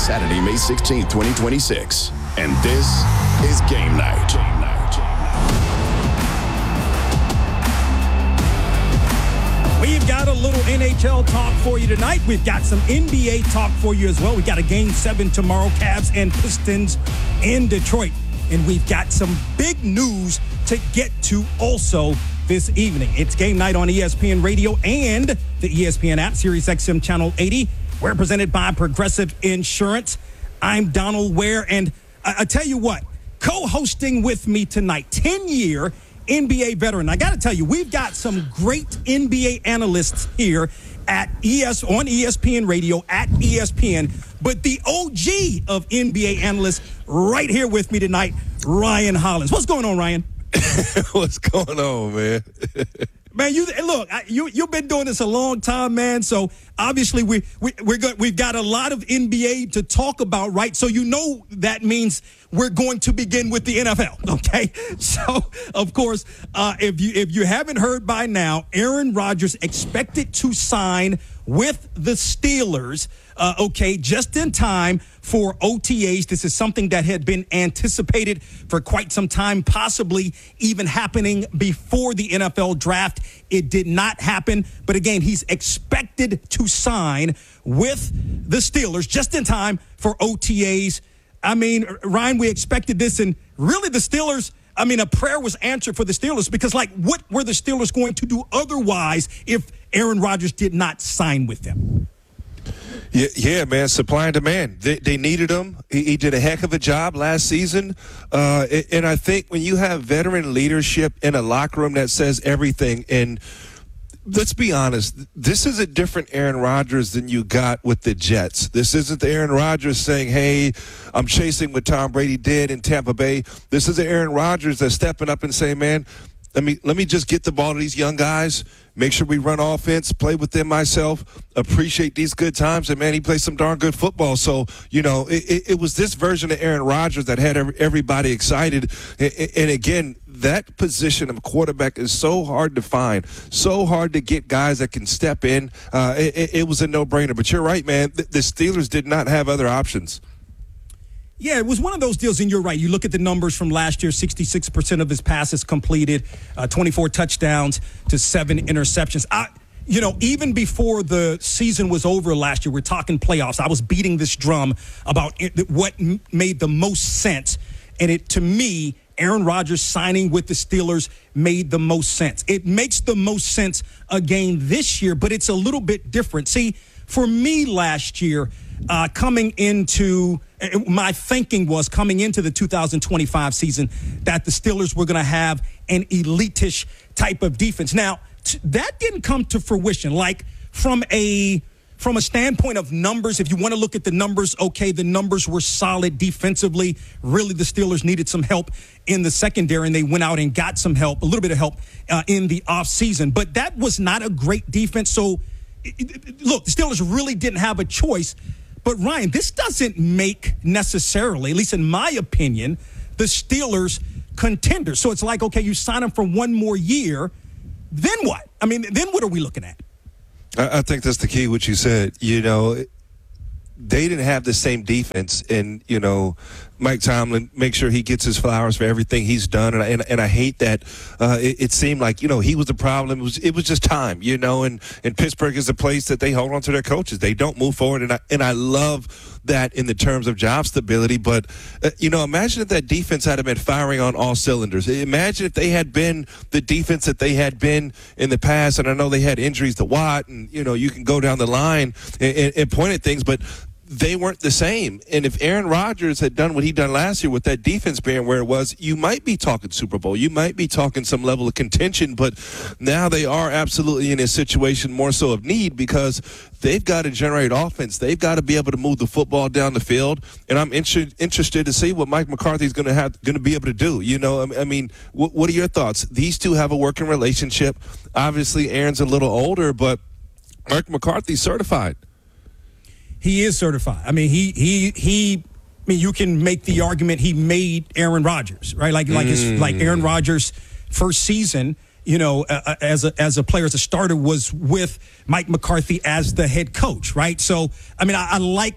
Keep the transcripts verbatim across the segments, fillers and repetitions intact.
Saturday, May sixteenth, twenty twenty-six. And this is Game Night. Game Night. We've got a little N H L talk for you tonight. We've got some N B A talk for you as well. We've got a Game seven tomorrow, Cavs and Pistons in Detroit. And we've got some big news to get to also this evening. It's Game Night on E S P N Radio and the E S P N app, Sirius X M Channel eighty. We're presented by Progressive Insurance. I'm Donald Ware, and I, I tell you what, co-hosting with me tonight, ten-year N B A veteran. I got to tell you, we've got some great N B A analysts here at E S on E S P N Radio at E S P N, but the O G of N B A analysts right here with me tonight, Ryan Hollins. What's going on, Ryan? What's going on, man? Man, you look. I, you you've been doing this a long time, man. So obviously we we we're good. We've got a lot of N B A to talk about, right? So you know that means we're going to begin with the N F L. Okay. So of course, uh, if you if you haven't heard by now, Aaron Rodgers expected to sign with the Steelers. Uh, okay, just in time for O T As. This is something that had been anticipated for quite some time, possibly even happening before the N F L draft. It did not happen. But again, he's expected to sign with the Steelers just in time for O T As. I mean, Ryan, we expected this, and really the Steelers, I mean, a prayer was answered for the Steelers because, like, what were the Steelers going to do otherwise if Aaron Rodgers did not sign with them? Yeah, yeah, man, supply and demand. They, they needed him. He, he did a heck of a job last season. Uh, and I think when you have veteran leadership in a locker room that says everything, and let's be honest, this is a different Aaron Rodgers than you got with the Jets. This isn't the Aaron Rodgers saying, hey, I'm chasing what Tom Brady did in Tampa Bay. This is the Aaron Rodgers that's stepping up and saying, man, Let me let me just get the ball to these young guys, make sure we run offense, play with them myself, appreciate these good times, and, man, he plays some darn good football. So, you know, it, it, it was this version of Aaron Rodgers that had everybody excited. And, and, again, that position of quarterback is so hard to find, so hard to get guys that can step in. Uh, it, it was a no-brainer. But you're right, man, the, the Steelers did not have other options. Yeah, it was one of those deals, and you're right. You look at the numbers from last year, sixty-six percent of his passes completed, uh, twenty-four touchdowns to seven interceptions. I, you know, even before the season was over last year, we're talking playoffs, I was beating this drum about it, what m- made the most sense. And it, to me, Aaron Rodgers signing with the Steelers made the most sense. It makes the most sense again this year, but it's a little bit different. See, for me last year, uh, coming into – my thinking was coming into the two thousand twenty-five season that the Steelers were going to have an elitish type of defense. Now, t- that didn't come to fruition. Like from a from a standpoint of numbers, if you want to look at the numbers, okay, the numbers were solid defensively. Really, the Steelers needed some help in the secondary, and they went out and got some help, a little bit of help uh, in the offseason. But that was not a great defense. So, it, it, look, the Steelers really didn't have a choice. But, Ryan, this doesn't make necessarily, at least in my opinion, the Steelers contenders. So it's like, okay, you sign them for one more year. Then what? I mean, then what are we looking at? I, I think that's the key, what you said. You know, they didn't have the same defense. And, you know, Mike Tomlin, make sure he gets his flowers for everything he's done. And I, and, and I hate that uh, it, it seemed like, you know, he was the problem. It was, it was just time, you know, and, and Pittsburgh is a place that they hold on to their coaches. They don't move forward. And I, and I love that in the terms of job stability. But, uh, you know, imagine if that defense had been firing on all cylinders. Imagine if they had been the defense that they had been in the past. And I know they had injuries to Watt, and, you know, you can go down the line and, and, and point at things, but they weren't the same. And if Aaron Rodgers had done what he done last year with that defense being where it was, you might be talking Super Bowl. You might be talking some level of contention, but now they are absolutely in a situation more so of need because they've got to generate offense. They've got to be able to move the football down the field. And I'm inter- interested to see what Mike McCarthy is going to have going to be able to do. You know, I mean, what, what are your thoughts? These two have a working relationship. Obviously, Aaron's a little older, but Mike McCarthy's certified. He is certified. I mean, he he he. I mean, you can make the argument he made Aaron Rodgers, right? Like like his like Aaron Rodgers' first season, you know, uh, as a as a player, as a starter, was with Mike McCarthy as the head coach, right? So, I mean, I, I like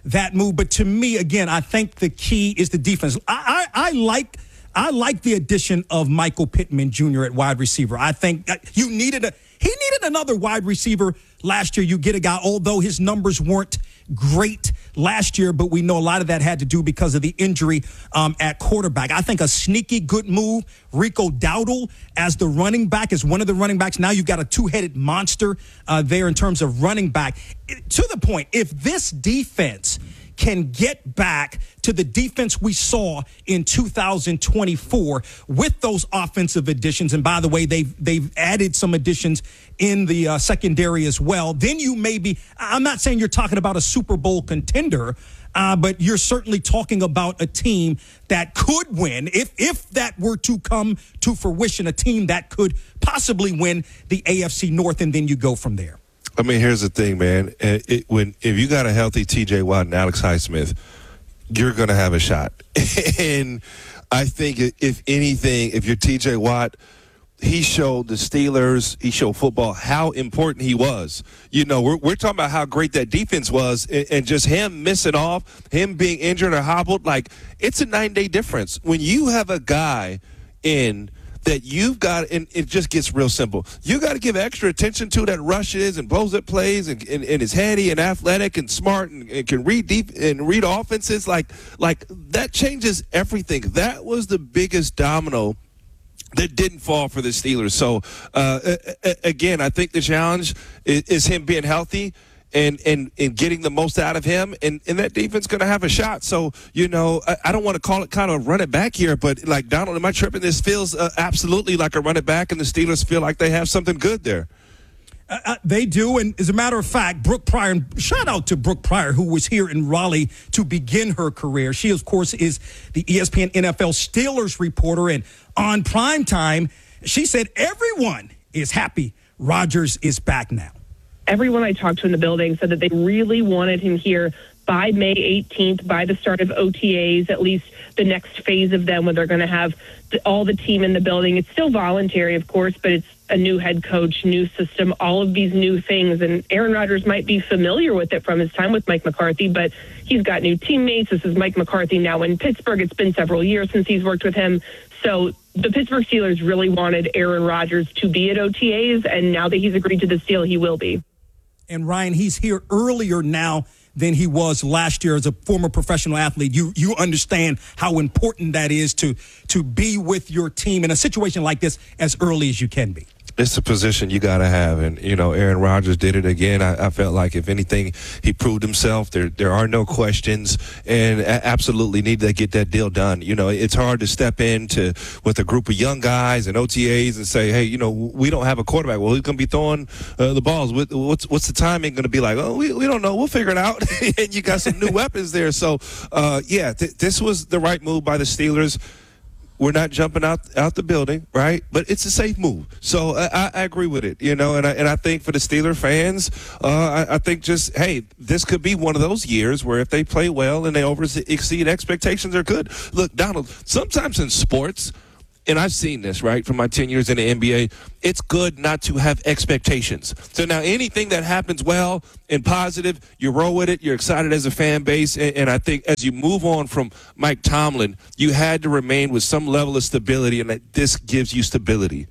that move. But to me, again, I think the key is the defense. I, I, I like I like the addition of Michael Pittman Junior at wide receiver. I think you needed a he needed another wide receiver last year. You get a guy, although his numbers weren't great last year, but we know a lot of that had to do because of the injury um, at quarterback. I think a sneaky good move, Rico Dowdle as the running back, is one of the running backs. Now you've got a two-headed monster uh, there in terms of running back. To the point, if this defense can get back to the defense we saw in two thousand twenty-four with those offensive additions, and by the way, they've they've added some additions in the uh, secondary as well, then you may be, I'm not saying you're talking about a Super Bowl contender, uh, but you're certainly talking about a team that could win, if if that were to come to fruition, a team that could possibly win the A F C North, and then you go from there. I mean, here's the thing, man. It, it, when if you got a healthy T J Watt and Alex Highsmith, you're going to have a shot. And I think if anything, if you're T J Watt, he showed the Steelers, he showed football how important he was. You know, we're, we're talking about how great that defense was, and, and just him missing off, him being injured or hobbled. Like, it's a nine-day difference. When you have a guy in that you've got, and it just gets real simple. You got to give extra attention to that rushes and blows up plays, and, and, and is heady and athletic and smart and, and can read deep and read offenses. Like, like that changes everything. That was the biggest domino that didn't fall for the Steelers. So, uh, again, I think the challenge is, is him being healthy and, and, and getting the most out of him, and, and that defense going to have a shot. So, you know, I, I don't want to call it kind of run it back here, but, like, Donald, am I tripping? This feels uh, absolutely like a run it back, and the Steelers feel like they have something good there. Uh, uh, they do, and as a matter of fact, Brooke Pryor, and shout out to Brooke Pryor, who was here in Raleigh to begin her career. She, of course, is the E S P N N F L Steelers reporter, and on primetime, she said everyone is happy Rodgers is back now. Everyone I talked to in the building said that they really wanted him here by May eighteenth, by the start of O T As, at least the next phase of them, when they're going to have the, all the team in the building. It's still voluntary, of course, but it's a new head coach, new system, all of these new things. And Aaron Rodgers might be familiar with it from his time with Mike McCarthy, but he's got new teammates. This is Mike McCarthy now in Pittsburgh. It's been several years since he's worked with him. So the Pittsburgh Steelers really wanted Aaron Rodgers to be at O T As, and now that he's agreed to this deal, he will be. And Ryan, he's here earlier now than he was last year as a former professional athlete. You you understand how important that is to to be with your team in a situation like this as early as you can be. It's a position you got to have. And, you know, Aaron Rodgers did it again. I, I felt like, if anything, he proved himself. There there are no questions, and absolutely need to get that deal done. You know, it's hard to step into with a group of young guys and O T As and say, hey, you know, we don't have a quarterback. Well, who's going to be throwing uh, the balls? What's what's the timing going to be like? Oh, we, we don't know. We'll figure it out. And you got some new weapons there. So, uh, yeah, th- this was the right move by the Steelers. We're not jumping out out the building, right? But it's a safe move. So uh, I, I agree with it, you know, and I, and I think for the Steeler fans, uh, I, I think just, hey, this could be one of those years where if they play well and they over exceed expectations, they're good. Look, Donald, sometimes in sports, and I've seen this, right, from my ten years in the N B A, it's good not to have expectations. So now anything that happens well and positive, you roll with it, you're excited as a fan base, and, and I think as you move on from Mike Tomlin, you had to remain with some level of stability, and that this gives you stability.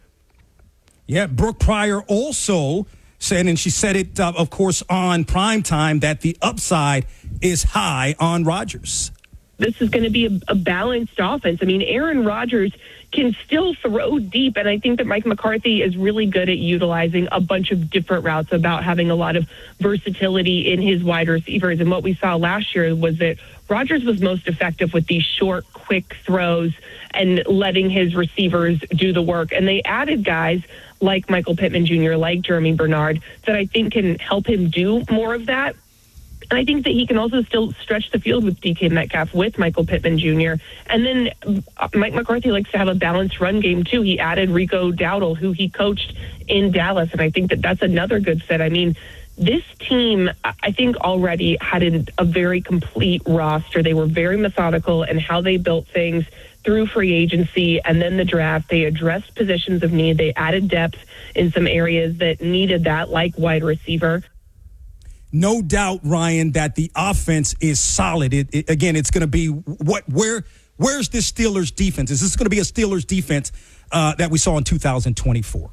Yeah, Brooke Pryor also said, and she said it, uh, of course, on primetime, that the upside is high on Rodgers. This is going to be a, a balanced offense. I mean, Aaron Rodgers can still throw deep, and I think that Mike McCarthy is really good at utilizing a bunch of different routes, about having a lot of versatility in his wide receivers. And what we saw last year was that Rodgers was most effective with these short, quick throws and letting his receivers do the work. And they added guys like Michael Pittman Junior, like Jeremy Bernard, that I think can help him do more of that. And I think that he can also still stretch the field with D K Metcalf, with Michael Pittman Junior And then Mike McCarthy likes to have a balanced run game, too. He added Rico Dowdle, who he coached in Dallas, and I think that that's another good fit. I mean, this team, I think, already had a, a very complete roster. They were very methodical in how they built things through free agency and then the draft. They addressed positions of need. They added depth in some areas that needed that, like wide receiver. no doubt, Ryan, that the offense is solid. It, it, again, it's going to be what where where's this Steelers defense? Is this going to be a Steelers defense uh, that we saw in two thousand twenty-four?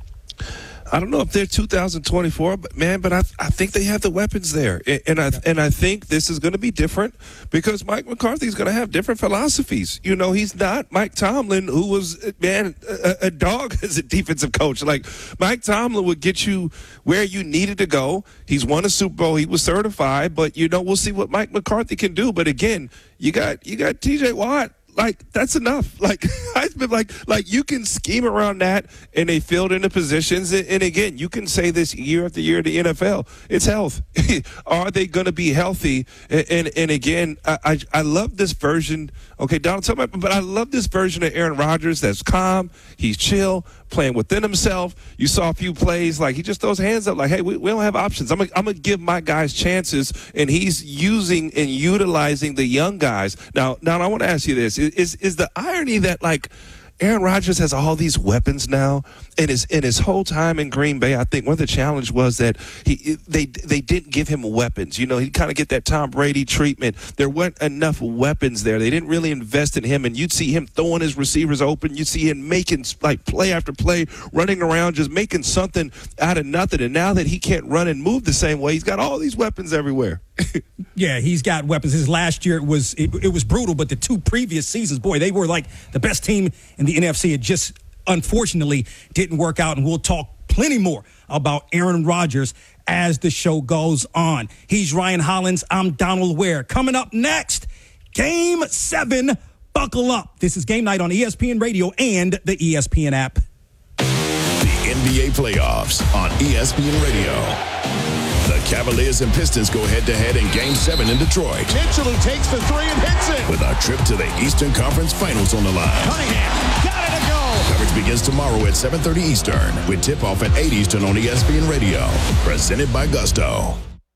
I don't know if they're two thousand twenty-four, but man, but I I think they have the weapons there, and, and I and I think this is going to be different because Mike McCarthy is going to have different philosophies. You know, he's not Mike Tomlin, who was man a, a dog as a defensive coach. Like Mike Tomlin would get you where you needed to go. He's won a Super Bowl. He was certified, but you know we'll see what Mike McCarthy can do. But again, you got you got T J Watt. Like, that's enough. Like, I've been like, like you can scheme around that, and they filled into positions. And, and again, you can say this year after year in the N F L. It's health. Are they going to be healthy? And, and, and again, I, I I love this version. Okay, Donald, tell me, but I love this version of Aaron Rodgers that's calm. He's chill, playing within himself. You saw a few plays, like he just throws hands up like, hey, we, we don't have options. I'm going I'm to give my guys chances, and he's using and utilizing the young guys. Now, now I want to ask you this. Is is the irony that, like, Aaron Rodgers has all these weapons now, and his in his whole time in Green Bay, I think one of the challenge was that he they they didn't give him weapons. You know, he kind of get that Tom Brady treatment. There weren't enough weapons there. They didn't really invest in him, and you'd see him throwing his receivers open. You'd see him making like play after play, running around, just making something out of nothing. And now that he can't run and move the same way, he's got all these weapons everywhere. Yeah, he's got weapons. His last year it was it, it was brutal, but the two previous seasons, boy, they were like the best team in the N F C. It just unfortunately didn't work out, and we'll talk plenty more about Aaron Rodgers as the show goes on. He's Ryan Hollins. I'm Donald Ware. Coming up next, Game seven. Buckle up. This is Game Night on E S P N Radio and the E S P N app. The N B A playoffs on E S P N Radio. The Cavaliers and Pistons go head-to-head in Game seven in Detroit. Mitchell, who takes the three and hits it. With a trip to the Eastern Conference Finals on the line. Cunningham, got it to go. Coverage begins tomorrow at seven thirty Eastern with tip-off at eight Eastern on E S P N Radio. Presented by Gusto.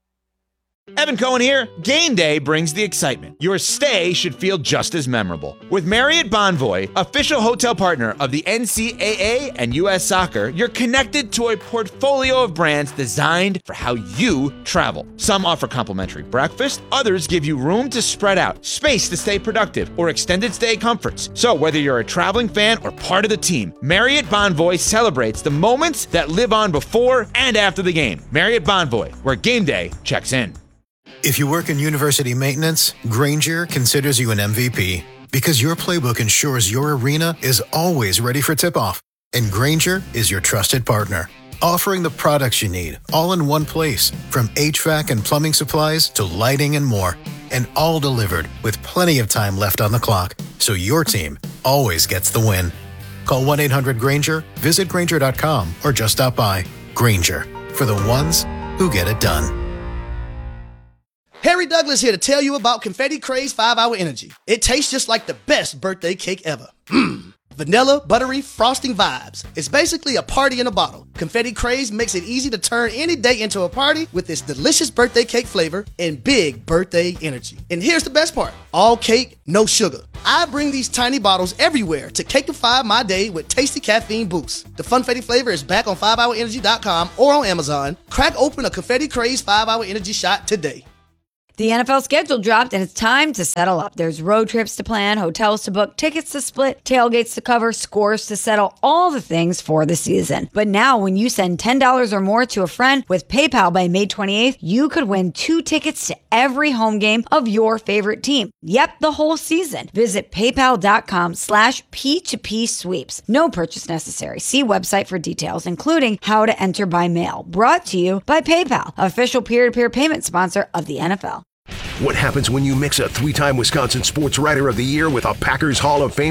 Evan Cohen here. Game day brings the excitement. Your stay should feel just as memorable. With Marriott Bonvoy, official hotel partner of the N C double A and U S Soccer, you're connected to a portfolio of brands designed for how you travel. Some offer complimentary breakfast, others give you room to spread out, space to stay productive, or extended stay comforts. So whether you're a traveling fan or part of the team, Marriott Bonvoy celebrates the moments that live on before and after the game. Marriott Bonvoy, where game day checks in. If you work in university maintenance, Grainger considers you an M V P because your playbook ensures your arena is always ready for tip-off. And Grainger is your trusted partner, offering the products you need all in one place, from H V A C and plumbing supplies to lighting and more. And all delivered with plenty of time left on the clock, so your team always gets the win. Call one eight hundred Grainger, visit Grainger dot com, or just stop by. Grainger, for the ones who get it done. Harry Douglas here to tell you about Confetti Craze five hour Energy. It tastes just like the best birthday cake ever. Mmm. Vanilla, buttery, frosting vibes. It's basically a party in a bottle. Confetti Craze makes it easy to turn any day into a party with its delicious birthday cake flavor and big birthday energy. And here's the best part. All cake, no sugar. I bring these tiny bottles everywhere to cakeify my day with tasty caffeine boosts. The Funfetti flavor is back on five hour energy dot com or on Amazon. Crack open a Confetti Craze five hour Energy shot today. The N F L schedule dropped, and it's time to settle up. There's road trips to plan, hotels to book, tickets to split, tailgates to cover, scores to settle, all the things for the season. But now, when you send ten dollars or more to a friend with PayPal by May twenty-eighth, you could win two tickets to every home game of your favorite team. Yep, the whole season. Visit paypal.com slash P2P sweeps. No purchase necessary. See website for details, including how to enter by mail. Brought to you by PayPal, official peer-to-peer payment sponsor of the N F L. What happens when you mix a three-time Wisconsin Sports Writer of the Year with a Packers Hall of Fame